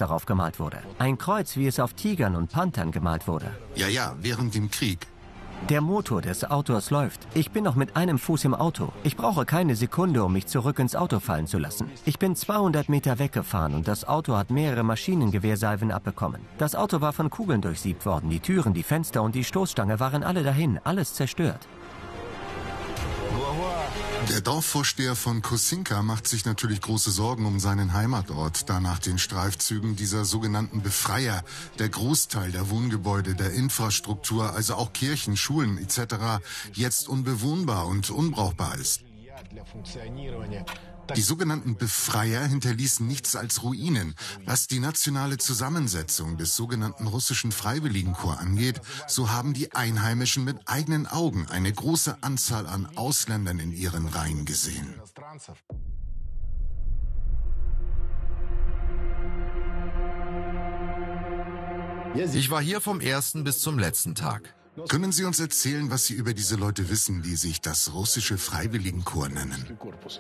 darauf gemalt wurde. Ein Kreuz, wie es auf Tigern und Panthern gemalt wurde. Ja, während dem Krieg. Der Motor des Autos läuft. Ich bin noch mit einem Fuß im Auto. Ich brauche keine Sekunde, um mich zurück ins Auto fallen zu lassen. Ich bin 200 Meter weggefahren und das Auto hat mehrere Maschinengewehrsalven abbekommen. Das Auto war von Kugeln durchsiebt worden. Die Türen, die Fenster und die Stoßstange waren alle dahin. Alles zerstört. Der Dorfvorsteher von Kosinka macht sich natürlich große Sorgen um seinen Heimatort, da nach den Streifzügen dieser sogenannten Befreier der Großteil der Wohngebäude, der Infrastruktur, also auch Kirchen, Schulen etc. jetzt unbewohnbar und unbrauchbar ist. Die sogenannten Befreier hinterließen nichts als Ruinen. Was die nationale Zusammensetzung des sogenannten russischen Freiwilligenkorps angeht, so haben die Einheimischen mit eigenen Augen eine große Anzahl an Ausländern in ihren Reihen gesehen. Ich war hier vom ersten bis zum letzten Tag. Können Sie uns erzählen, was Sie über diese Leute wissen, die sich das russische Freiwilligenkorps nennen?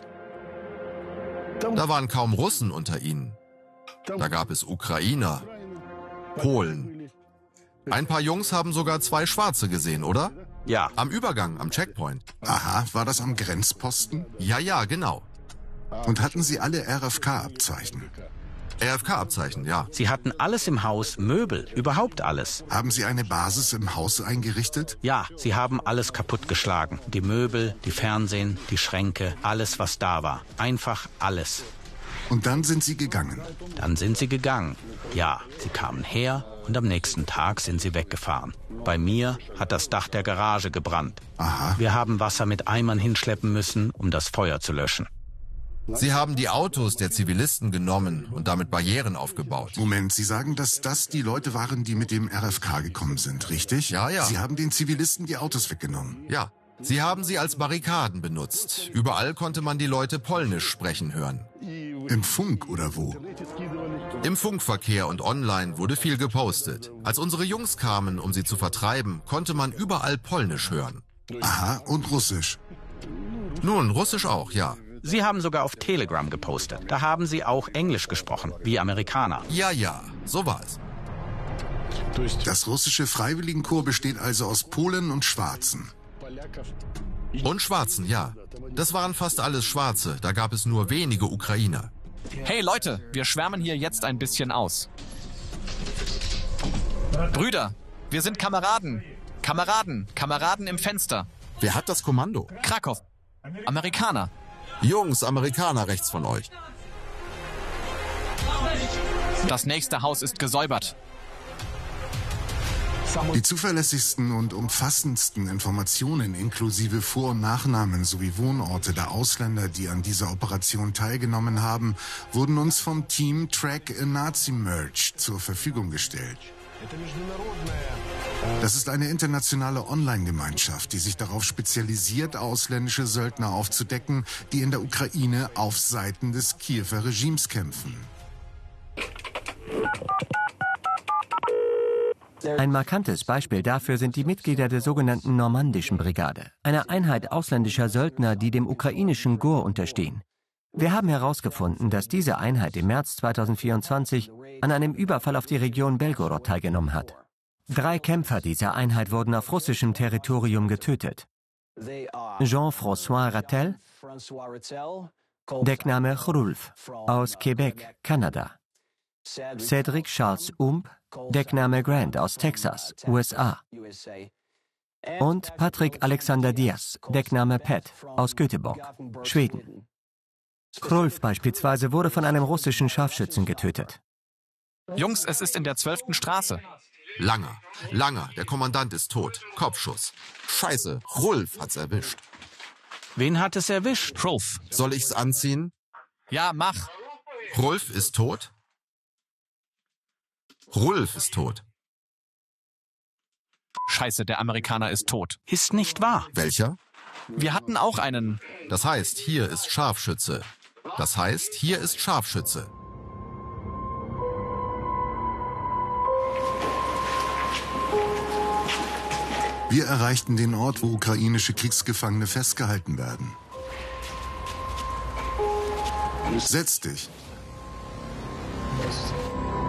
Da waren kaum Russen unter ihnen. Da gab es Ukrainer, Polen. Ein paar Jungs haben sogar 2 Schwarze gesehen, oder? Ja. Am Übergang, am Checkpoint. Aha, war das am Grenzposten? Ja, genau. Und hatten Sie alle RFK-Abzeichen? RFK-Abzeichen, ja. Sie hatten alles im Haus, Möbel, überhaupt alles. Haben Sie eine Basis im Haus eingerichtet? Ja, sie haben alles kaputtgeschlagen. Die Möbel, die Fernsehen, die Schränke, alles, was da war. Einfach alles. Und dann sind Sie gegangen? Dann sind sie gegangen. Ja, sie kamen her und am nächsten Tag sind sie weggefahren. Bei mir hat das Dach der Garage gebrannt. Aha. Wir haben Wasser mit Eimern hinschleppen müssen, um das Feuer zu löschen. Sie haben die Autos der Zivilisten genommen und damit Barrieren aufgebaut. Moment, Sie sagen, dass das die Leute waren, die mit dem RFK gekommen sind, richtig? Ja. Sie haben den Zivilisten die Autos weggenommen? Ja, sie haben sie als Barrikaden benutzt. Überall konnte man die Leute Polnisch sprechen hören. Im Funk oder wo? Im Funkverkehr und online wurde viel gepostet. Als unsere Jungs kamen, um sie zu vertreiben, konnte man überall Polnisch hören. Aha, und Russisch? Nun, Russisch auch, ja. Sie haben sogar auf Telegram gepostet. Da haben sie auch Englisch gesprochen, wie Amerikaner. Ja, so war es. Das russische Freiwilligenkorps besteht also aus Polen und Schwarzen. Und Schwarzen, ja. Das waren fast alles Schwarze, da gab es nur wenige Ukrainer. Hey Leute, wir schwärmen hier jetzt ein bisschen aus. Brüder, wir sind Kameraden. Kameraden im Fenster. Wer hat das Kommando? Krakow. Amerikaner. Jungs, Amerikaner rechts von euch. Das nächste Haus ist gesäubert. Die zuverlässigsten und umfassendsten Informationen inklusive Vor- und Nachnamen sowie Wohnorte der Ausländer, die an dieser Operation teilgenommen haben, wurden uns vom Team Track a Nazi Merge zur Verfügung gestellt. Das ist eine internationale Online-Gemeinschaft, die sich darauf spezialisiert, ausländische Söldner aufzudecken, die in der Ukraine auf Seiten des Kiewer Regimes kämpfen. Ein markantes Beispiel dafür sind die Mitglieder der sogenannten Normandischen Brigade, einer Einheit ausländischer Söldner, die dem ukrainischen GOR unterstehen. Wir haben herausgefunden, dass diese Einheit im März 2024 an einem Überfall auf die Region Belgorod teilgenommen hat. 3 Kämpfer dieser Einheit wurden auf russischem Territorium getötet. Jean-François Rattel, Deckname Chrulf, aus Quebec, Kanada. Cedric Charles Ump, Deckname Grant, aus Texas, USA. Und Patrick Alexander Diaz, Deckname Pat, aus Göteborg, Schweden. Chrulf beispielsweise wurde von einem russischen Scharfschützen getötet. Jungs, es ist in der 12. Straße. Langer, der Kommandant ist tot. Kopfschuss. Scheiße, Rolf hat's erwischt. Wen hat es erwischt? Rolf. Soll ich's anziehen? Ja, mach. Rolf ist tot? Rolf ist tot. Scheiße, der Amerikaner ist tot. Ist nicht wahr. Welcher? Wir hatten auch einen. Das heißt, hier ist Scharfschütze. Wir erreichten den Ort, wo ukrainische Kriegsgefangene festgehalten werden. Setz dich.